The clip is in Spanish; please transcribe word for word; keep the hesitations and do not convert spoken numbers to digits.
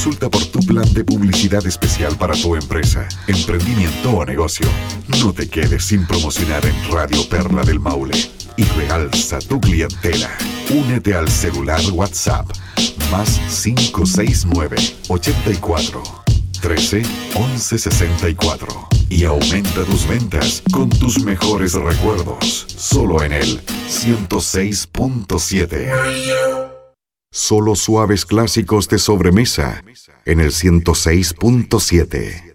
Consulta por tu plan de publicidad especial para tu empresa, emprendimiento o negocio. No te quedes sin promocionar en Radio Perla del Maule y realza tu clientela. Únete al celular WhatsApp más cinco seis nueve, ochenta y cuatro, trece, once sesenta y cuatro y aumenta tus ventas con tus mejores recuerdos. Solo en el ciento seis punto siete. Solo suaves clásicos de sobremesa en el ciento seis punto siete.